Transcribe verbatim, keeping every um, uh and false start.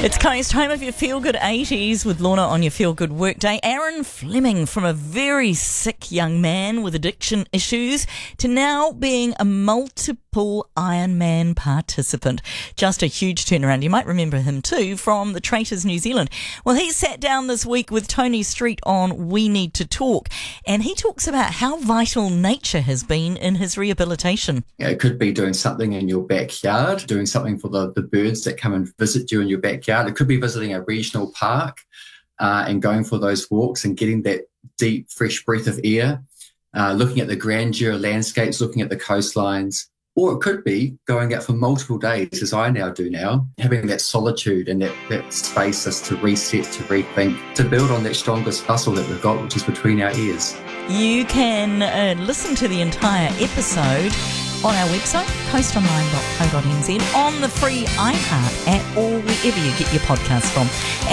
It's Coast, home of your Feel Good eighties with Lorna on your Feel Good Workday. Aaron Fleming, from a very sick young man with addiction issues to now being a multiple Ironman participant. Just a huge turnaround. You might remember him too from the Traitors New Zealand. Well, he sat down this week with Tony Street on We Need to Talk, and he talks about how vital nature has been in his rehabilitation. Yeah, it could be doing something in your backyard, doing something for the, the birds that come and visit you in your backyard. It could be visiting a regional park uh, and going for those walks and getting that deep, fresh breath of air, uh, looking at the grandeur landscapes, looking at the coastlines. Or it could be going out for multiple days, as I now do now, having that solitude and that, that space us to reset, to rethink, to build on that strongest muscle that we've got, which is between our ears. You can uh, listen to the entire episode on our website, coast online dot co dot n z, on the free iHeart app, or wherever you get your podcasts from.